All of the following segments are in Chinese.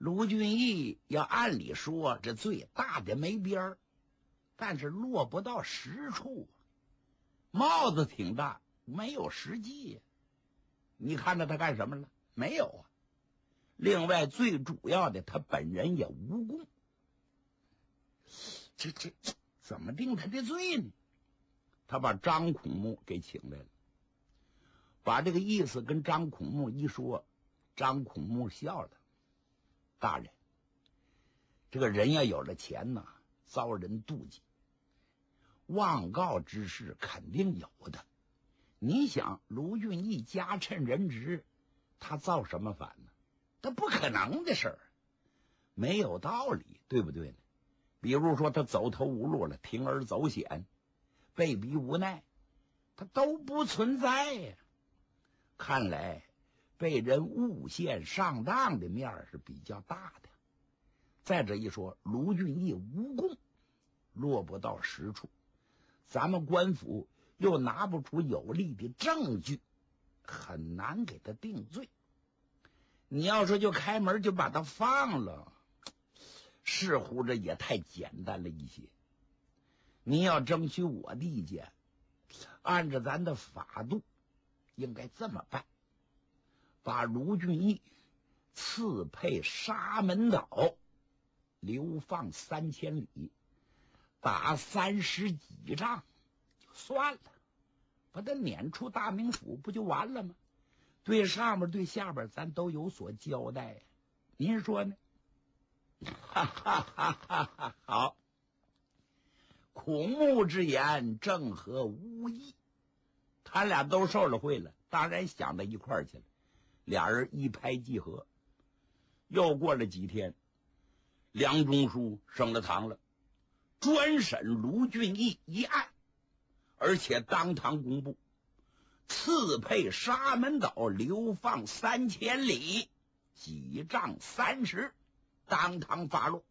卢俊义要按理说这罪大的没边儿，但是落不到实处，帽子挺大，没有实际。你看着他干什么了？没有啊。另外最主要的，他本人也无功。这怎么定他的罪呢？他把张孔目给请来了，把这个意思跟张孔目一说，张孔目笑了。大人，这个人要有了钱呐，遭人妒忌，妄告之事肯定有的。你想卢俊义家趁人直，他造什么反呢？他不可能的事儿，没有道理，对不对呢？比如说他走投无路了，铤而走险，被逼无奈，他都不存在呀。看来被人诬陷上当的面儿是比较大的。再者一说，卢俊义无功，落不到实处，咱们官府又拿不出有力的证据，很难给他定罪。你要说就开门就把他放了，似乎这也太简单了一些。你要争取我的意见，按照咱的法度应该这么办，把卢俊义赐配沙门岛，流放3000里，打30几仗就算了，把他撵出大名府不就完了吗？对上面对下边咱都有所交代，您说呢？哈哈哈哈哈！好，孔目之言正合无异，他俩都受了贿了，当然想到一块儿去了，俩人一拍即合。又过了几天，梁中书升了堂了，专审卢俊义一案，而且当堂公布，赐配沙门岛，流放3000里，几杖30，当堂发落。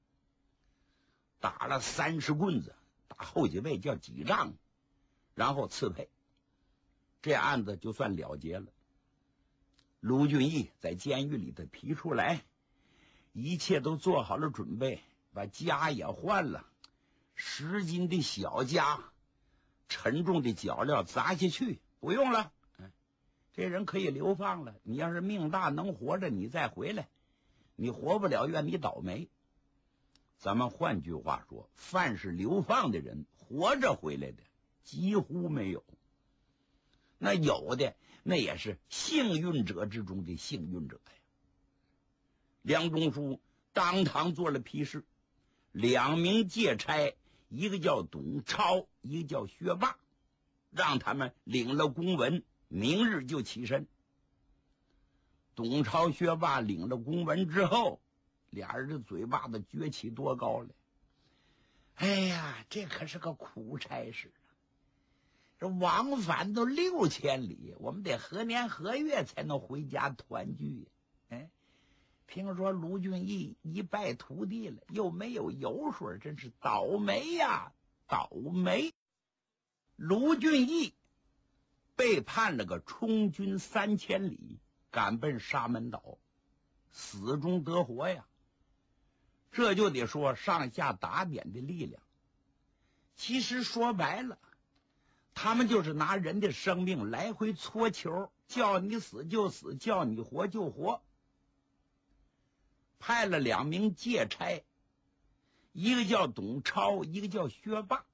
打了30棍子，打后几位叫几杖，然后赐配，这案子就算了结了。卢俊义在监狱里头提出来，一切都做好了准备，把家也换了，10斤的小家，沉重的脚镣砸下去，不用了，这人可以流放了。你要是命大能活着，你再回来；你活不了，愿你倒霉。咱们换句话说，凡是流放的人，活着回来的几乎没有。那有的，那也是幸运者之中的幸运者呀。梁中书当堂做了批示，2名借差，一个叫董超，一个叫薛霸，让他们领了公文，明日就起身。董超、薛霸领了公文之后，俩人的嘴巴子撅起多高来！哎呀，这可是个苦差事啊！这往返都6000里，我们得何年何月才能回家团聚呀？听说卢俊义一败涂地了，又没有油水，真是倒霉呀，倒霉！卢俊义被判了个充军3000里，赶奔沙门岛，死中得活呀。这就得说上下打点的力量。其实说白了，他们就是拿人的生命来回搓球，叫你死就死，叫你活就活。派了2名借差，一个叫董超，一个叫薛霸。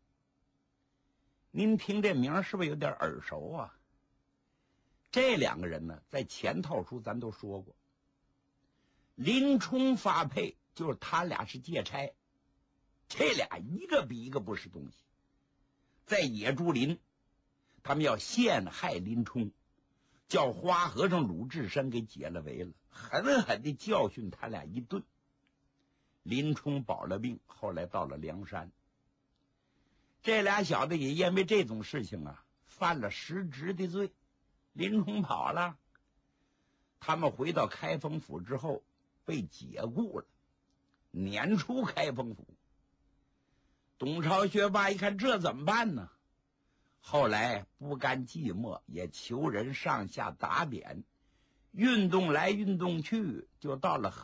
您听这名是不是有点耳熟啊？这2个人呢，在前套书咱都说过，林冲发配就是他俩是借差，这俩一个比一个不是东西。在野猪林，他们要陷害林冲，叫花和尚鲁智深给解了围了，狠狠地教训他俩一顿。林冲保了命，后来到了梁山。这俩小子也因为这种事情啊，犯了失职的罪。林冲跑了，他们回到开封府之后被解雇了，撵出开封府。董超、薛霸一看这怎么办呢？后来不甘寂寞，也求人上下打点，运动来运动去，就到了